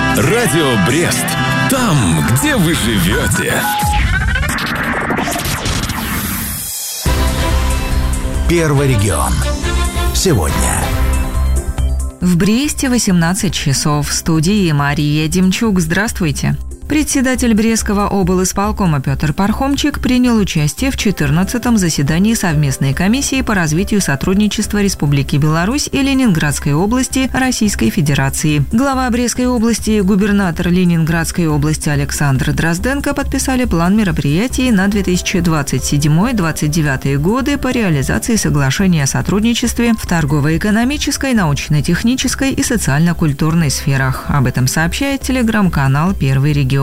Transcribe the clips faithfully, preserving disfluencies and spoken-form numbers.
Радио Брест. Там, где вы живете. Первый регион. Сегодня. В Бресте восемнадцать часов. В студии Мария Демчук. Здравствуйте. Председатель Брестского облисполкома Петр Пархомчик принял участие в четырнадцатом заседании совместной комиссии по развитию сотрудничества Республики Беларусь и Ленинградской области Российской Федерации. Глава Брестской области и губернатор Ленинградской области Александр Дрозденко подписали план мероприятий на две тысячи двадцать седьмой — две тысячи двадцать девятый годы по реализации соглашения о сотрудничестве в торгово-экономической, научно-технической и социально-культурной сферах. Об этом сообщает телеграм-канал «Первый регион».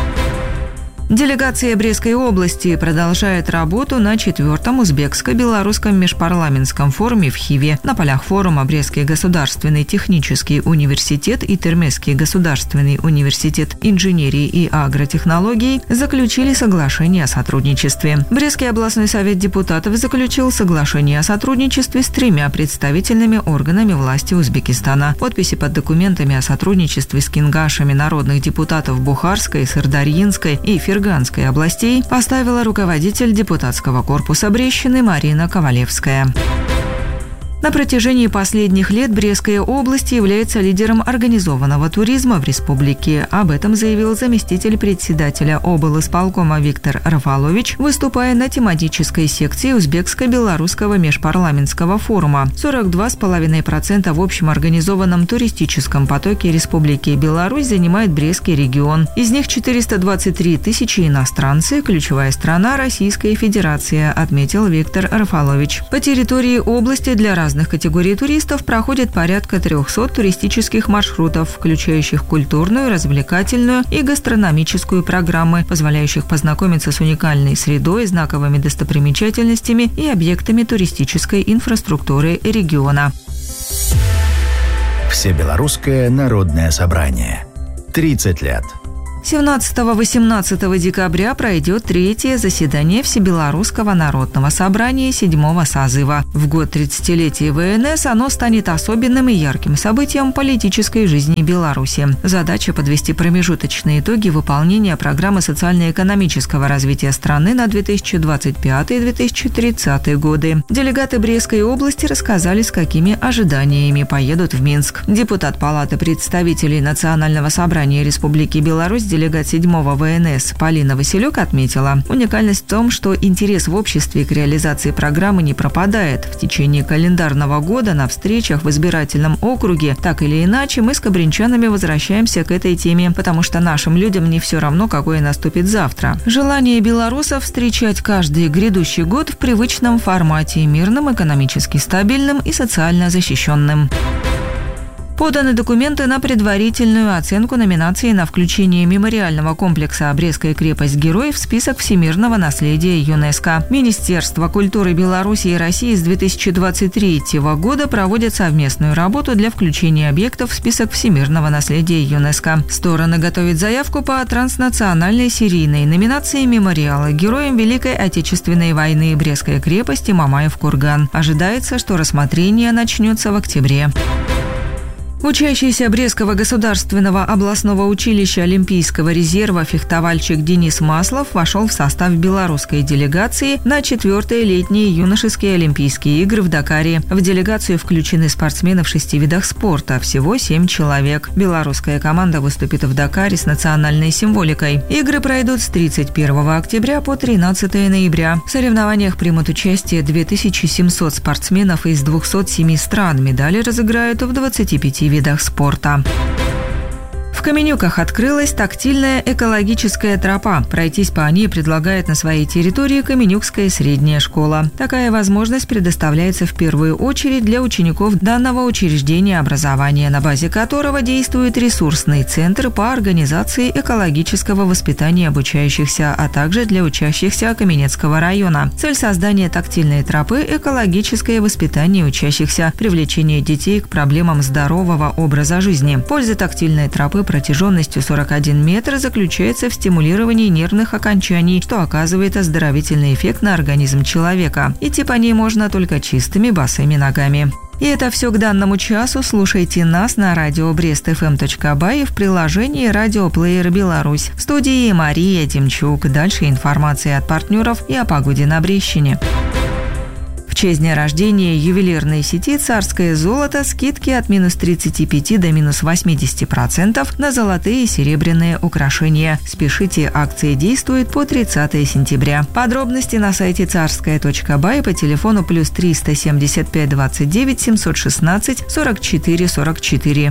Делегация Брестской области продолжает работу на четвертом узбекско-белорусском межпарламентском форуме в Хиве. На полях форума Брестский государственный технический университет и Термесский государственный университет инженерии и агротехнологий заключили соглашение о сотрудничестве. Брестский областной совет депутатов заключил соглашение о сотрудничестве с тремя представительными органами власти Узбекистана. Подписи под документами о сотрудничестве с кингашами народных депутатов Бухарской, Сырдарьинской и Ферганской областей поставила руководитель депутатского корпуса Брестщины Марина Ковалевская. На протяжении последних лет Брестская область является лидером организованного туризма в республике. Об этом заявил заместитель председателя облисполкома Виктор Рафалович, выступая на тематической секции Узбекско-белорусского межпарламентского форума. сорок два целых пять десятых процента в общем организованном туристическом потоке Республики Беларусь занимает Брестский регион. Из них четыреста двадцать три тысячи иностранцы, ключевая страна Российская Федерация, отметил Виктор Рафалович. По территории области для разных категорий туристов проходит порядка трехсот туристических маршрутов, включающих культурную, развлекательную и гастрономическую программы, позволяющих познакомиться с уникальной средой, знаковыми достопримечательностями и объектами туристической инфраструктуры региона. Всебелорусское народное собрание. тридцать лет. семнадцатого-восемнадцатого декабря пройдет третье заседание Всебелорусского народного собрания седьмого созыва. В год тридцатилетия ВНС оно станет особенным и ярким событием политической жизни Беларуси. Задача – подвести промежуточные итоги выполнения программы социально-экономического развития страны на две тысячи двадцать пятый — две тысячи тридцатый годы. Делегаты Брестской области рассказали, с какими ожиданиями поедут в Минск. Депутат Палаты представителей Национального собрания Республики Беларусь, делегат седьмого ВНС Полина Василюк отметила, уникальность в том, что интерес в обществе к реализации программы не пропадает. В течение календарного года на встречах в избирательном округе так или иначе мы с кабринчанами возвращаемся к этой теме, потому что нашим людям не все равно, какое наступит завтра. Желание белорусов встречать каждый грядущий год в привычном формате, мирным, экономически стабильным и социально защищенным. Поданы документы на предварительную оценку номинации на включение мемориального комплекса «Брестская крепость-герой» в список всемирного наследия ЮНЕСКО. Министерство культуры Беларуси и России с две тысячи двадцать третьего года проводят совместную работу для включения объектов в список всемирного наследия ЮНЕСКо. Стороны готовят заявку по транснациональной серийной номинации мемориала героям Великой Отечественной войны «Брестская крепость» и Мамаев-Курган. Ожидается, что рассмотрение начнется в октябре. Учащийся Брестского государственного областного училища Олимпийского резерва фехтовальщик Денис Маслов вошел в состав белорусской делегации на четвертые летние юношеские Олимпийские игры в Дакаре. В делегацию включены спортсмены в шести видах спорта, всего семь человек. Белорусская команда выступит в Дакаре с национальной символикой. Игры пройдут с тридцать первого октября по тринадцатого ноября. В соревнованиях примут участие две тысячи семьсот спортсменов из двухсот семи стран. Медали разыграют в двадцати пяти видах спорта. В Каменюках открылась тактильная экологическая тропа. Пройтись по ней предлагает на своей территории Каменюкская средняя школа. Такая возможность предоставляется в первую очередь для учеников данного учреждения образования, на базе которого действует ресурсный центр по организации экологического воспитания обучающихся, а также для учащихся Каменецкого района. Цель создания тактильной тропы – экологическое воспитание учащихся, привлечение детей к проблемам здорового образа жизни. Польза тактильной тропы протяженностью сорок один метр заключается в стимулировании нервных окончаний, что оказывает оздоровительный эффект на организм человека. Идти по ней можно только чистыми босыми ногами. И это все к данному часу. Слушайте нас на радио брест эф эм точка бай и в приложении «Радиоплеер Беларусь». В студии Мария Демчук. Дальше информация от партнеров и о погоде на Брещине. В честь дня рождения ювелирной сети «Царское золото» скидки от минус тридцати пяти до минус восьмидесяти процентов на золотые и серебряные украшения. Спешите, акция действует по тридцатое сентября. Подробности на сайте царская точка бай по телефону плюс триста семьдесят пять двадцать девять семьсот шестнадцать сорок четыре сорок четыре.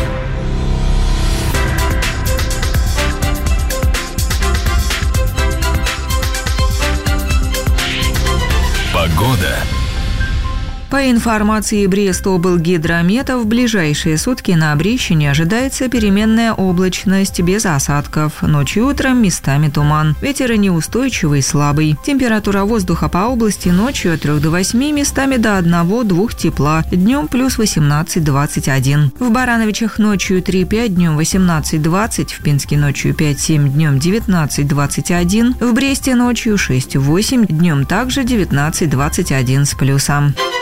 Погода. По информации Брестоблгидромета, в ближайшие сутки на Брещине ожидается переменная облачность без осадков. Ночью и утром местами туман. Ветер неустойчивый, слабый. Температура воздуха по области ночью от трёх до восьми, местами до одного-двух тепла. Днем плюс восемнадцать двадцать один. В Барановичах ночью три-пять, днем восемнадцать двадцать. В Пинске ночью пять-семь, днем девятнадцать двадцать один. В Бресте ночью шесть-восемь, днем также девятнадцать двадцать один с плюсом.